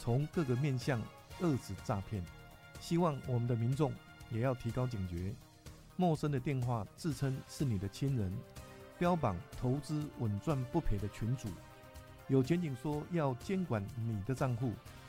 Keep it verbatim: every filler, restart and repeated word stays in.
从各个面向遏止诈骗。希望我们的民众也要提高警觉，陌生的电话自称是你的亲人，标榜投资稳赚不赔的群组，有前景说要监管你的账户，